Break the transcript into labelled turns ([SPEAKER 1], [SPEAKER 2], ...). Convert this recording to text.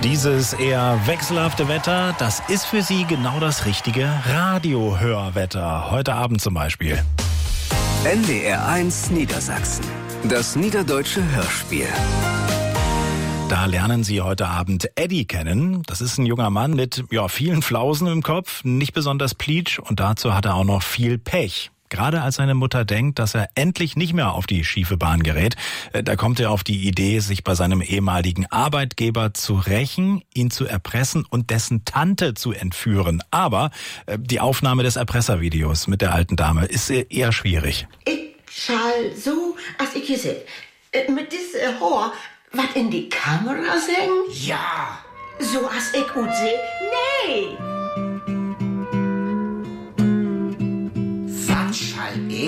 [SPEAKER 1] Dieses eher wechselhafte Wetter, das ist für Sie genau das richtige Radiohörwetter. Heute Abend zum Beispiel.
[SPEAKER 2] NDR 1 Niedersachsen. Das niederdeutsche Hörspiel.
[SPEAKER 1] Da lernen Sie heute Abend Eddie kennen. Das ist ein junger Mann mit vielen Flausen im Kopf, nicht besonders pleatsch und dazu hat er auch noch viel Pech. Gerade als seine Mutter denkt, dass er endlich nicht mehr auf die schiefe Bahn gerät, da kommt er auf die Idee, sich bei seinem ehemaligen Arbeitgeber zu rächen, ihn zu erpressen und dessen Tante zu entführen. Aber die Aufnahme des Erpresservideos mit der alten Dame ist eher schwierig.
[SPEAKER 3] Ich schall so, als ich hier sit, mit diesem Haar, was in die Kamera singen?
[SPEAKER 4] Ja.
[SPEAKER 3] So als ich gut seh? Nee.
[SPEAKER 4] Was schall ich?